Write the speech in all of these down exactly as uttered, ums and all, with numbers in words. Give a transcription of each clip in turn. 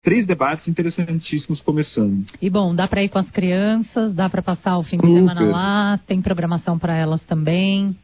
três debates interessantíssimos começando. E bom, dá para ir com as crianças, dá para passar o fim de Super. semana lá, tem programação para elas também.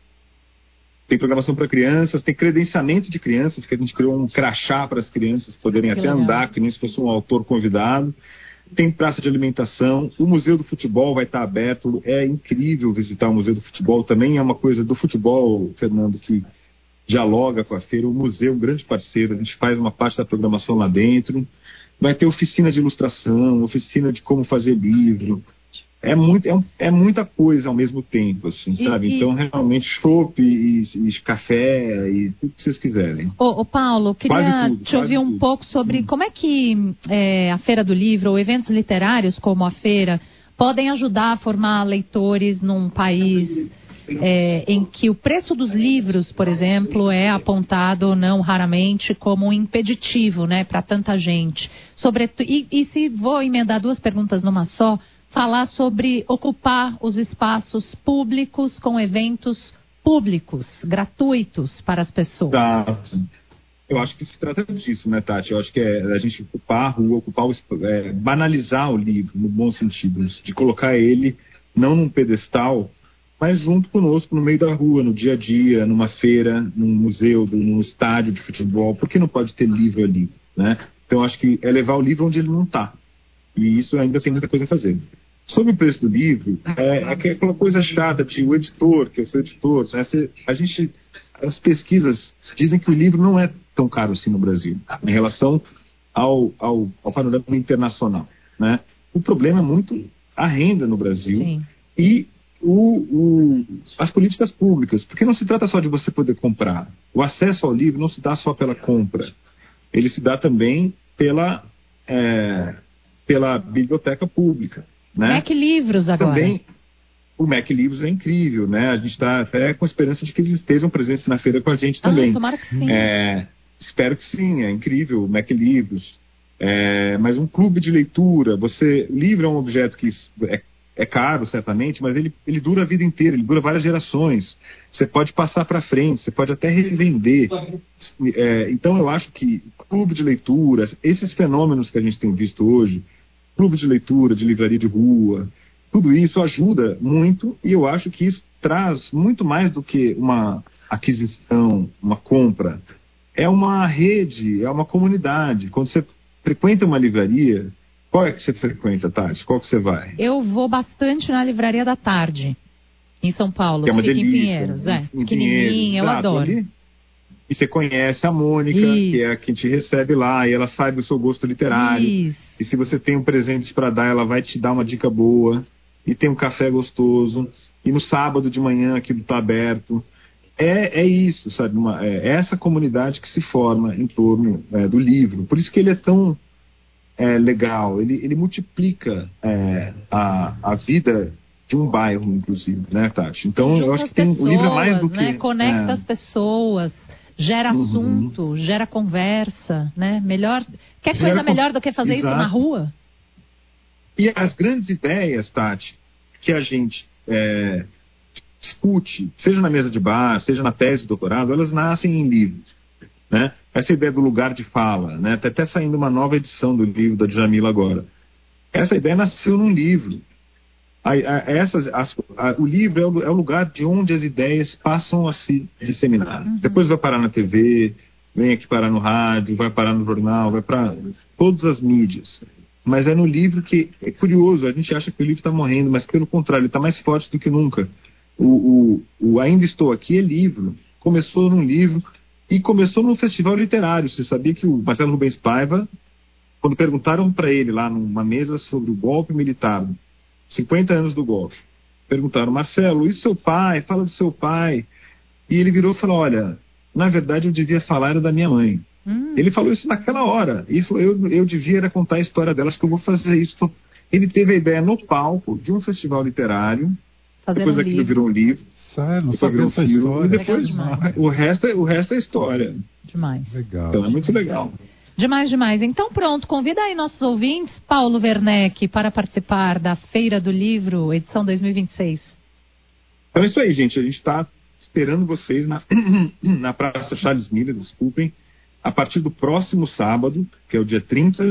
Tem programação para crianças, tem credenciamento de crianças, que a gente criou um crachá para as crianças poderem Que até legal. andar, que nem se fosse um autor convidado. Tem praça de alimentação, o Museu do Futebol vai estar aberto, é incrível visitar o Museu do Futebol, também é uma coisa do futebol, Fernando, que dialoga com a feira. O museu é um grande parceiro, a gente faz uma parte da programação lá dentro. Vai ter oficina de ilustração, oficina de como fazer livro. É, muito, é, é muita coisa ao mesmo tempo, assim, E, sabe? e... Então, realmente, chopp e, e café e tudo que vocês quiserem. Ô, ô Paulo, queria tudo, te ouvir um tudo. pouco sobre Sim. como é que é, a Feira do Livro ou eventos literários como a feira podem ajudar a formar leitores num país é, em que o preço dos livros, por exemplo, é apontado não raramente como um impeditivo, né, para tanta gente. Sobretu... E, e se vou emendar duas perguntas numa só, falar sobre ocupar os espaços públicos com eventos públicos, gratuitos para as pessoas. Tá. Eu acho que se trata disso, né, Tati? Eu acho que é a gente ocupar a rua, ocupar o, é, banalizar o livro, no bom sentido, de colocar ele não num pedestal, mas junto conosco no meio da rua, no dia a dia, numa feira, num museu, num estádio de futebol. Por que não pode ter livro ali, né? Então, eu acho que é levar o livro onde ele não está. E isso ainda tem muita coisa a fazer. Sobre o preço do livro, é, é aquela coisa chata de o editor, que eu sou editor, né? Se, a gente, as pesquisas dizem que o livro não é tão caro assim no Brasil, em relação ao, ao, ao panorama internacional, né? O problema é muito a renda no Brasil. Sim. E o, o, as políticas públicas, porque não se trata só de você poder comprar. O acesso ao livro não se dá só pela compra, ele se dá também pela, é, pela biblioteca pública. Né? Mac Livros agora. Também o Mac Livros é incrível, né? A gente está até com a esperança de que eles estejam presentes na feira com a gente também. Ah, tomara que sim. É, espero que sim, é incrível o Mac Livros. É, mas um clube de leitura, você, livro é um objeto que é, é caro, certamente, mas ele, ele dura a vida inteira, ele dura várias gerações. Você pode passar para frente, você pode até revender. É, então eu acho que clube de leitura, esses fenômenos que a gente tem visto hoje, clube de leitura, de livraria de rua, tudo isso ajuda muito, e eu acho que isso traz muito mais do que uma aquisição, uma compra. É uma rede, é uma comunidade. Quando você frequenta uma livraria, qual é que você frequenta, Tati? Qual que você vai? Eu vou bastante na Livraria da Tarde, em São Paulo, que é uma que fica delícia, em Pinheiros. É, em pequenininha, Pinheiros, eu exato, adoro. Ali. E você conhece a Mônica, Isso. que é a que te recebe lá, e ela sabe o seu gosto literário. Isso. E se você tem um presente para dar, ela vai te dar uma dica boa. E tem um café gostoso. E no sábado de manhã aquilo está aberto. É, é isso, sabe? Uma, é essa comunidade que se forma em torno é, do livro. Por isso que ele é tão é, legal. Ele, ele multiplica é, a, a vida de um bairro, inclusive, né, Tati? Então, Junta eu acho as que tem, pessoas, o livro é mais do que... né? Conecta é, as pessoas, gera Uhum. assunto, gera conversa, né? Melhor, quer Gera coisa con- melhor do que fazer Exato. isso na rua? E as grandes ideias, Tati, que a gente é, discute, seja na mesa de bar, seja na tese de doutorado, elas nascem em livros, né? Essa ideia do lugar de fala, né? Está até saindo uma nova edição do livro da Djamila agora. Essa ideia nasceu num livro. A, a, essas, as, a, o livro é o, é o lugar de onde as ideias passam a se disseminar. Uhum. Depois vai parar na T V, vem aqui parar no rádio, vai parar no jornal, vai para todas as mídias. Mas é no livro que, é curioso, a gente acha que o livro está morrendo, mas pelo contrário, ele está mais forte do que nunca. O, o, o Ainda Estou Aqui é livro, começou num livro e começou num festival literário. Você sabia que o Marcelo Rubens Paiva, quando perguntaram para ele lá numa mesa sobre o golpe militar, cinquenta anos do golpe, perguntaram: Marcelo, e seu pai? Fala do seu pai. E ele virou e falou: olha, na verdade eu devia falar era da minha mãe. Hum. Ele falou isso naquela hora. E falou: eu, eu devia era contar a história delas, que eu vou fazer isso. Ele teve a ideia no palco de um festival literário, Fazer depois um aquilo livro. virou um livro. Sério, não depois sabia virou um essa filme, história. e depois o resto, é, o resto é história. Demais. Legal. Então é muito legal. Demais, demais. Então pronto, convida aí nossos ouvintes, Paulo Werneck, para participar da Feira do Livro, edição dois mil e vinte e seis. Então é isso aí, gente. A gente está esperando vocês na, na Praça Charles Miller, desculpem, a partir do próximo sábado, que é o dia trinta